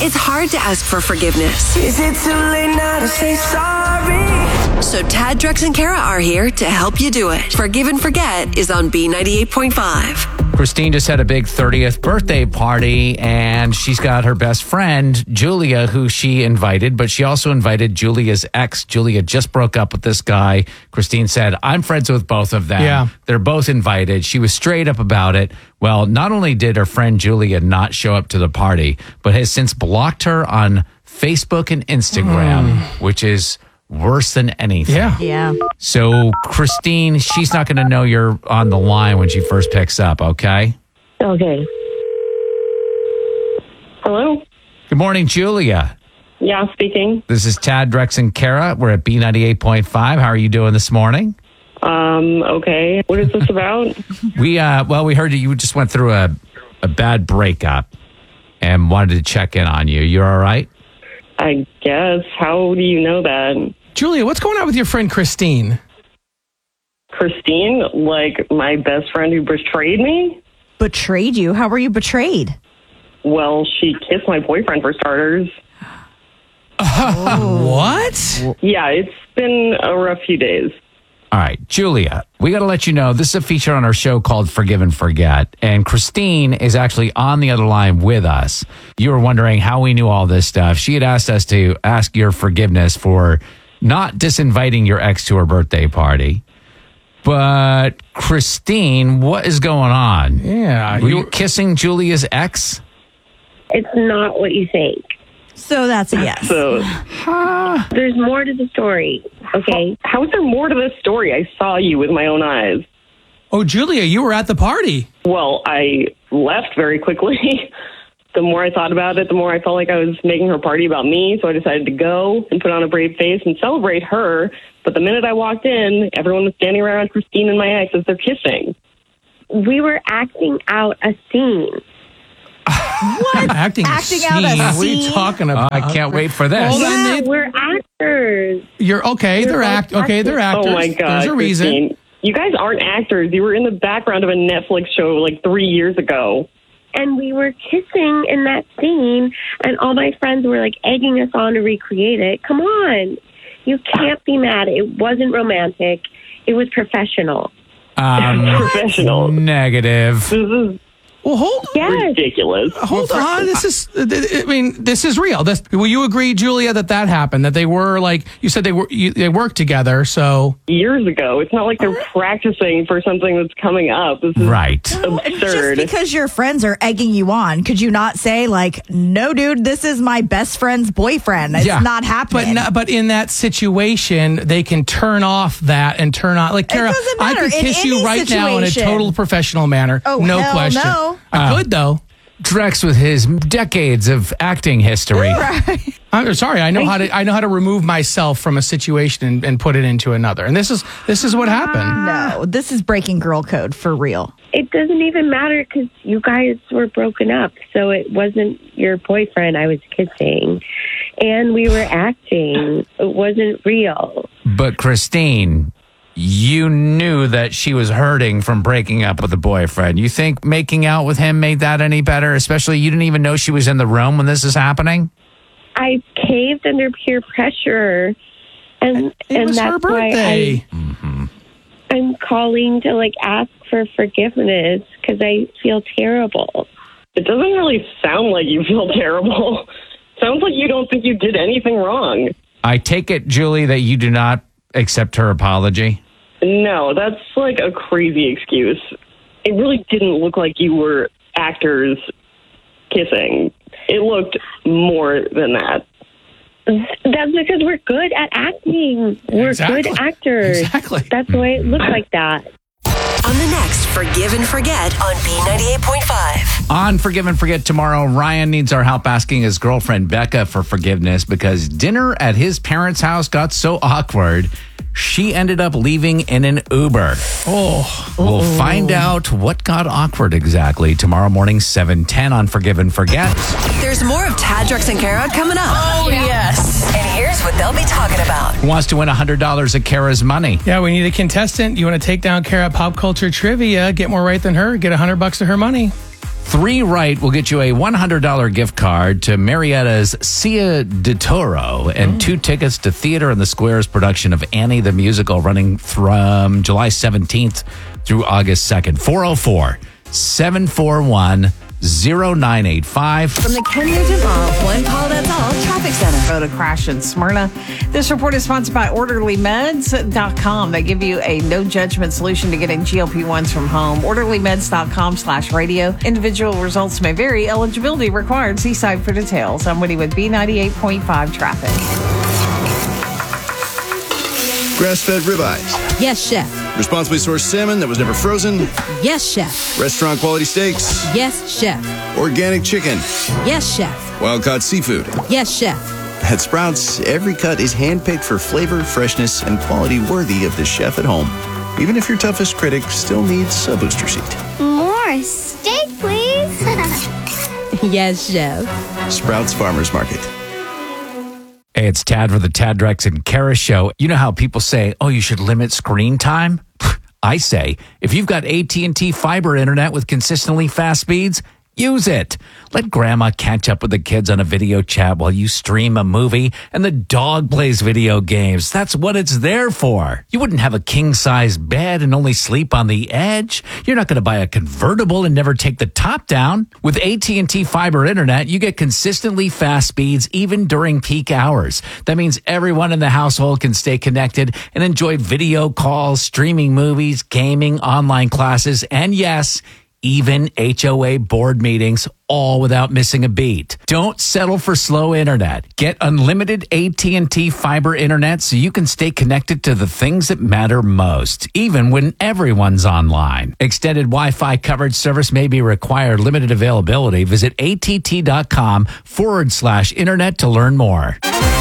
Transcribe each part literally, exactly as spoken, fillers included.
it's hard to ask for forgiveness. Is it too late now to say sorry? So Tad, Drex, and Kara are here to help you do it. Forgive and Forget is on B ninety-eight point five. Christine just had a big thirtieth birthday party, and she's got her best friend, Julia, who she invited, but she also invited Julia's ex. Julia just broke up with this guy. Christine said, I'm friends with both of them. Yeah. They're both invited. She was straight up about it. Well, not only did her friend Julia not show up to the party, but has since blocked her on Facebook and Instagram, mm. which is worse than anything. Yeah. Yeah. So, Christine, she's not going to know you're on the line when she first picks up, okay? Okay. Hello? Good morning, Julia. Yeah, speaking. This is Tad, Drex, and Kara. We're at B ninety-eight point five. How are you doing this morning? Um, okay. What is this about? We, uh, well, we heard you just went through a, a bad breakup and wanted to check in on you. You're all right? I guess. How do you know that? Julia, what's going on with your friend Christine? Christine? Like my best friend who betrayed me? Betrayed you? How were you betrayed? Well, she kissed my boyfriend for starters. Uh, what? Yeah, it's been a rough few days. All right, Julia, we got to let you know this is a feature on our show called Forgive and Forget, and Christine is actually on the other line with us. You were wondering how we knew all this stuff. She had asked us to ask your forgiveness for not disinviting your ex to her birthday party. But Christine, what is going on? Yeah. Were you kissing Julia's ex? It's not what you think. So that's a yes. So, There's more to the story, okay? how is there more to this story? I saw you with my own eyes. Oh, Julia, you were at the party. Well, I left very quickly. The more I thought about it, the more I felt like I was making her party about me. So I decided to go and put on a brave face and celebrate her. But the minute I walked in, everyone was standing around Christine and my ex as they're kissing. We were acting out a scene. What? Acting, Acting a out a scene. What are you scene? talking Uh, about? I can't wait for this. Hold on, Yeah, Nate. we're actors. You're okay. We're They're both act. Okay, they're actors. Oh, my God, There's a reason. Christine. You guys aren't actors. You were in the background of a Netflix show like three years ago. And we were kissing in that scene, and all my friends were, like, egging us on to recreate it. Come on. You can't be mad. It wasn't romantic. It was professional. Um, Professional. negative. This is Well, hold Yes. ridiculous. hold on. This is. I mean, this is real. This. Will you agree, Julia, that that happened? That they were like you said they were. You, they worked together. So Years ago. It's not like they're practicing for something that's coming up. This is Right. absurd. Just because your friends are egging you on, could you not say, like, no, dude, this is my best friend's boyfriend. It's Yeah. not happening. But no, but in that situation, they can turn off that and turn on. Like, Kara, doesn't I matter. could In kiss you any right now in a situation. total professional manner. Oh, no hell question. no. I could though. Drex with his decades of acting history. I'm sorry. I know how to. I know how to remove myself from a situation and, and put it into another. And this is this is what happened. No, this is breaking girl code for real. It doesn't even matter because you guys were broken up, so it wasn't your boyfriend I was kissing. And we were acting. It wasn't real. But Christine, you knew that she was hurting from breaking up with a boyfriend. You think making out with him made that any better? Especially you didn't even know she was in the room when this is happening? I caved under peer pressure, and It and was that's her birthday. why I, I'm calling to like ask for forgiveness because I feel terrible. It doesn't really sound like you feel terrible. Sounds like you don't think you did anything wrong. I take it, Julie, that you do not accept her apology? No, that's like a crazy excuse. It really didn't look like you were actors kissing. It looked more than that. That's because we're good at acting. We're Exactly. good actors. Exactly. That's why it looked like that. On the next Forgive and Forget on B ninety-eight point five. On Forgive and Forget tomorrow, Ryan needs our help asking his girlfriend Becca for forgiveness because dinner at his parents' house got so awkward, she ended up leaving in an Uber. Oh, We'll find out what got awkward exactly tomorrow morning, seven ten on Forgive and Forget. There's more of Tad, Drex, and Kara coming up. Oh, yes. And here's what they'll be talking about. Who wants to win one hundred dollars of Kara's money? yeah. We need a contestant. You want to take down Kara pop culture trivia? Get more right than her. Get a hundred bucks of her money. Three right will get you a one hundred dollars gift card to Marietta's Cia de Toro and mm. two tickets to Theater in the Square's production of Annie the Musical, running from July seventeenth through August second. four oh four, seven four one, oh nine eight five. From the Kenya Duval One Call That's All Traffic Center. Road crash in Smyrna. This report is sponsored by orderly meds dot com. They give you a no judgment solution to getting G L P ones from home. orderly meds dot com slash radio. Individual results may vary. Eligibility required. See site for details. I'm Woody with B ninety-eight point five traffic. Grass-fed ribeyes. Yes, chef. Responsibly sourced salmon that was never frozen. Yes, chef. Restaurant quality steaks. Yes, chef. Organic chicken. Yes, chef. Wild-caught seafood. Yes, chef. At Sprouts, every cut is handpicked for flavor, freshness, and quality worthy of the chef at home. Even if your toughest critic still needs a booster seat. More steak, please. Yes, chef. Sprouts Farmers Market. Hey, it's Tad for the Tad Drex and Kara Show. You know how people say, oh, you should limit screen time? I say, if you've got A T and T fiber internet with consistently fast speeds, use it. Let grandma catch up with the kids on a video chat while you stream a movie and the dog plays video games. That's what it's there for. You wouldn't have a king-size bed and only sleep on the edge. You're not going to buy a convertible and never take the top down. With A T and T fiber internet, you get consistently fast speeds even during peak hours. That means everyone in the household can stay connected and enjoy video calls, streaming movies, gaming, online classes, and yes, even H O A board meetings, all without missing a beat. Don't settle for slow internet. Get unlimited A T and T fiber internet so you can stay connected to the things that matter most, even when everyone's online. Extended Wi-Fi coverage service may be required. Limited availability. Visit att.com forward slash internet to learn more.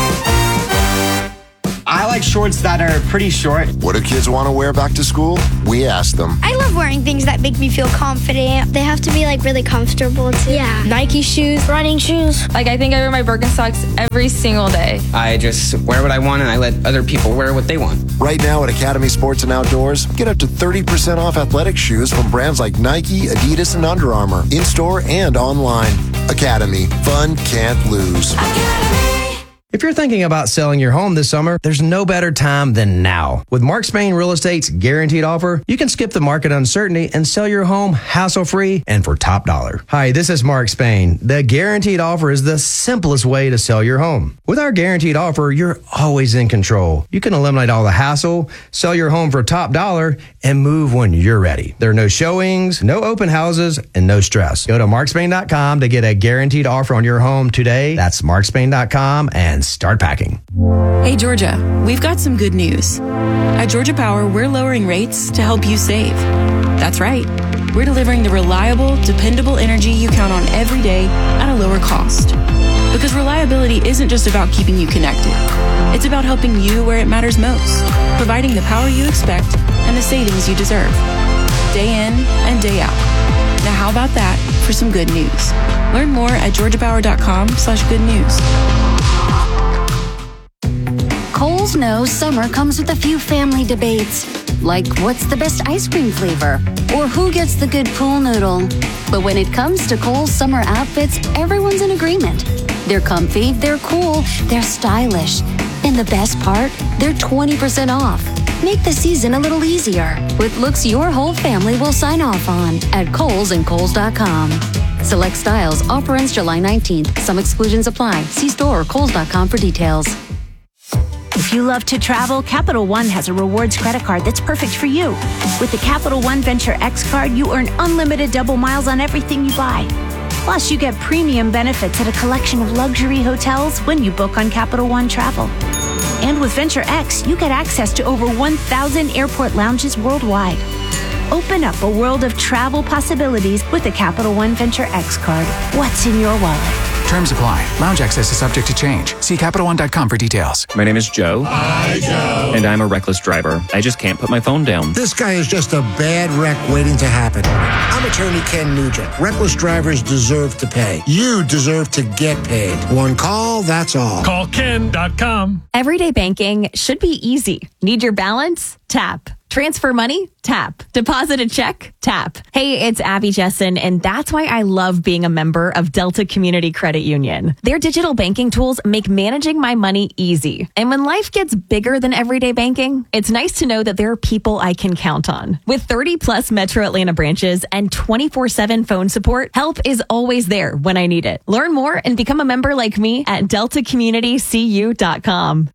I like shorts that are pretty short. What do kids want to wear back to school? We ask them. I love wearing things that make me feel confident. They have to be like really comfortable too. Yeah. Nike shoes, running shoes. Like I think I wear my Birkenstocks every single day. I just wear what I want and I let other people wear what they want. Right now at Academy Sports and Outdoors, get up to thirty percent off athletic shoes from brands like Nike, Adidas, and Under Armour. In-store and online. Academy. Fun can't lose. Academy. If you're thinking about selling your home this summer, there's no better time than now. With Mark Spain Real Estate's guaranteed offer, you can skip the market uncertainty and sell your home hassle-free and for top dollar. Hi, this is Mark Spain. The guaranteed offer is the simplest way to sell your home. With our guaranteed offer, you're always in control. You can eliminate all the hassle, sell your home for top dollar, and move when you're ready. There are no showings, no open houses, and no stress. Go to mark spain dot com to get a guaranteed offer on your home today. That's mark spain dot com and start packing. Hey, Georgia, we've got some good news. At Georgia Power, we're lowering rates to help you save. That's right. We're delivering the reliable, dependable energy you count on every day at a lower cost. Because reliability isn't just about keeping you connected. It's about helping you where it matters most, providing the power you expect and the savings you deserve, day in and day out. Now how about that for some good news? Learn more at georgia power dot com slash good news. Kohl's knows summer comes with a few family debates, like what's the best ice cream flavor, or who gets the good pool noodle. But when it comes to Kohl's summer outfits, everyone's in agreement. They're comfy, they're cool, they're stylish. And the best part, they're twenty percent off. Make the season a little easier with looks your whole family will sign off on at Kohl's and Kohl's dot com. Select styles, offer ends July nineteenth. Some exclusions apply. See store or Kohl's dot com for details. If you love to travel, Capital One has a rewards credit card that's perfect for you. With the Capital One Venture X card, you earn unlimited double miles on everything you buy. Plus, you get premium benefits at a collection of luxury hotels when you book on Capital One Travel. And with Venture X, you get access to over one thousand airport lounges worldwide. Open up a world of travel possibilities with the Capital One Venture X card. What's in your wallet? Terms apply. Lounge access is subject to change. See Capital One dot com for details. My name is Joe. Hi, Joe. And I'm a reckless driver. I just can't put my phone down. This guy is just a bad wreck waiting to happen. I'm attorney Ken Nugent. Reckless drivers deserve to pay. You deserve to get paid. One call, that's all. Call ken dot com. Everyday banking should be easy. Need your balance? Tap. Transfer money? Tap. Deposit a check? Tap. Hey, it's Abby Jessen, and that's why I love being a member of Delta Community Credit Union. Their digital banking tools make managing my money easy. And when life gets bigger than everyday banking, it's nice to know that there are people I can count on. With thirty plus Metro Atlanta branches and twenty-four seven phone support, help is always there when I need it. Learn more and become a member like me at delta community c u dot com.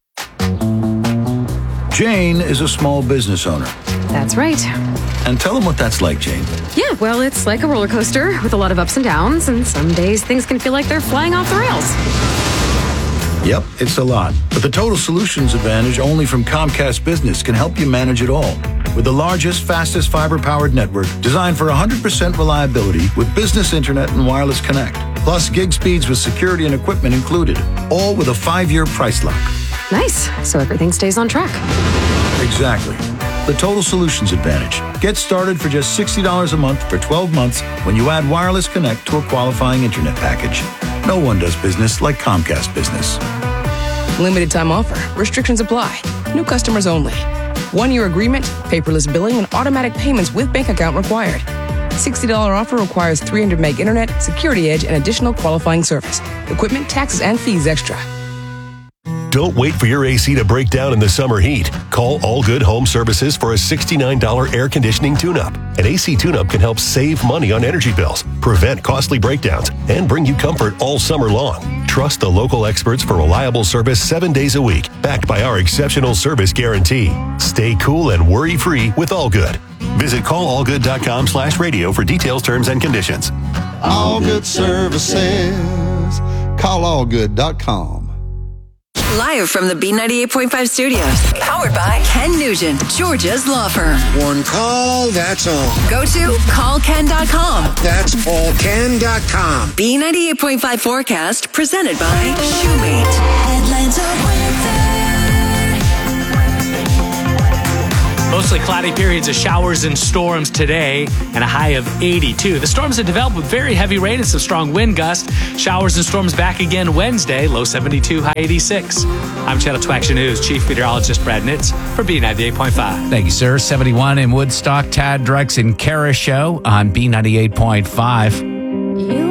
Jane is a small business owner. That's right. And tell them what that's like, Jane. Yeah, well, it's like a roller coaster with a lot of ups and downs, and some days things can feel like they're flying off the rails. Yep, it's a lot. But the Total Solutions Advantage only from Comcast Business can help you manage it all. With the largest, fastest fiber-powered network designed for one hundred percent reliability with business internet and wireless connect. Plus gig speeds with security and equipment included. All with a five-year price lock. Nice. So everything stays on track. Exactly. The Total Solutions Advantage. Get started for just sixty dollars a month for twelve months when you add Wireless Connect to a qualifying internet package. No one does business like Comcast Business. Limited time offer. Restrictions apply. New customers only. One-year agreement, paperless billing, and automatic payments with bank account required. sixty dollars offer requires three hundred meg internet, security edge, and additional qualifying service. Equipment, taxes, and fees extra. Don't wait for your A C to break down in the summer heat. Call All Good Home Services for a sixty-nine dollars air conditioning tune-up. An A C tune-up can help save money on energy bills, prevent costly breakdowns, and bring you comfort all summer long. Trust the local experts for reliable service seven days a week, backed by our exceptional service guarantee. Stay cool and worry-free with All Good. Visit call all good dot com slash radio for details, terms, and conditions. All Good Services. Call all good dot com. Live from the B ninety-eight point five studios. Powered by Ken Nugent, Georgia's law firm. One call, that's all. Go to call ken dot com. That's all ken dot com. B ninety-eight point five forecast presented by Shoemate. Atlanta weather. Mostly cloudy periods of showers and storms today and a high of eighty-two. The storms have developed with very heavy rain and some strong wind gusts. Showers and storms back again Wednesday, low seventy-two, high eighty-six. I'm Channel two Action News Chief Meteorologist Brad Nitz for B ninety-eight point five. Thank you, sir. seventy-one in Woodstock. Tad Drex and Kara show on B ninety-eight point five.